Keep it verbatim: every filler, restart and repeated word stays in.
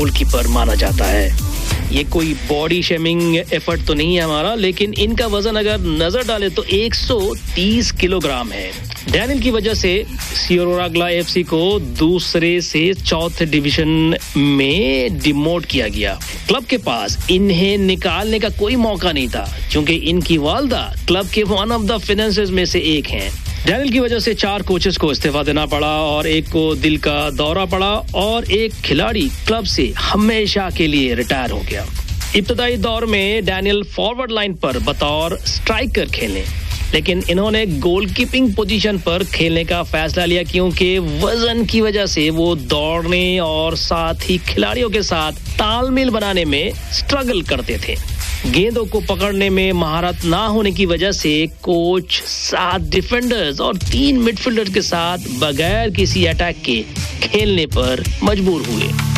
Goalkeeper माना जाता है। ये कोई बॉडी शेमिंग एफर्ट तो नहीं है हमारा, लेकिन इनका वजन अगर नजर डाले तो एक सौ तीस किलोग्राम है। डैनियल की वजह से सियोराग्ला एफसी को दूसरे से चौथे डिवीजन में डिमोट किया गया। क्लब के पास इन्हें निकालने का कोई मौका नहीं था, क्योंकि इनकी वालदा क्लब के वन ऑफ द फाइनेंसर्स में से एक हैं। डैनियल की वजह से चार कोचेस को इस्तीफा देना पड़ा और एक को दिल का दौरा पड़ा और एक खिलाड़ी क्लब से हमेशा के लिए रिटायर हो गया। इब्तदाई दौर में डैनियल फॉरवर्ड लाइन पर बतौर स्ट्राइकर खेले, लेकिन इन्होंने गोलकीपिंग पोजीशन पर खेलने का फैसला लिया, क्योंकि वजन की वजह से वो दौड़ने और साथ ही खिलाड़ियों के साथ तालमेल बनाने में स्ट्रगल करते थे। गेंदों को पकड़ने में महारत ना होने की वजह से कोच सात डिफेंडर्स और तीन मिडफील्डर के साथ बगैर किसी अटैक के खेलने पर मजबूर हुए।